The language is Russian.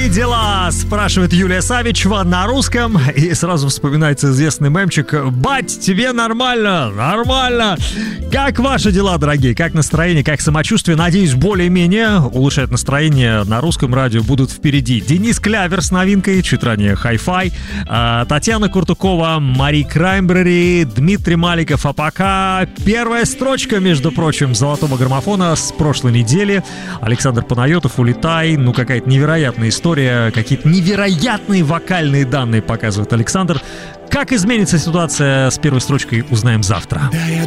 твои дела?» спрашивает Юлия Савичева на русском. И сразу вспоминается известный мемчик: «Бать, тебе нормально? Нормально!» Как ваши дела, дорогие? Как настроение, как самочувствие? Надеюсь, более-менее улучшать настроение на русском радио будут впереди Денис Клявер с новинкой, чуть ранее Hi-Fi, Татьяна Куртукова, Мари Краймбрери, Дмитрий Маликов. А пока первая строчка, между прочим, золотого граммофона с прошлой недели. Александр Панайотов, «Улетай». Ну, какая-то невероятная история, какие-то невероятные вокальные данные показывает Александр. Как изменится ситуация с первой строчкой, узнаем завтра. Да, я